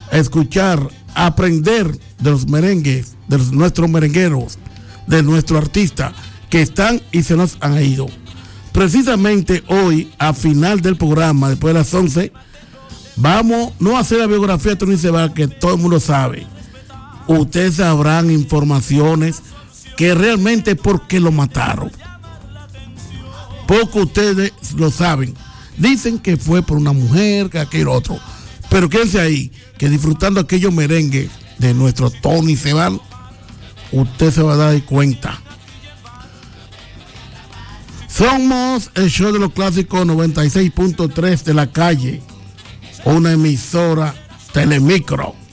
escuchar, aprender de los merengues, de nuestros merengueros, de nuestros artistas que están y se nos han ido. Precisamente hoy, a final del programa, después de las 11, vamos no a hacer la biografía de Tony Ceballos, que todo el mundo sabe. Ustedes sabrán informaciones que realmente por qué lo mataron. Poco ustedes lo saben. Dicen que fue por una mujer, que aquel otro. Pero quédense ahí, que disfrutando aquellos merengues de nuestro Tony Ceballos, usted se va a dar cuenta. Somos el show de los clásicos 96.3 de la calle, una emisora Telemicro.